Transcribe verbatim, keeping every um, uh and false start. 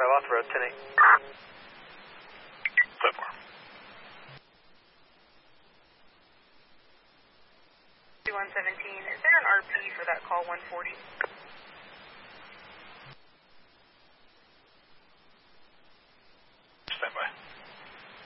five off the road, ten eight. So far. one seventeen, is there an R P for that call one forty?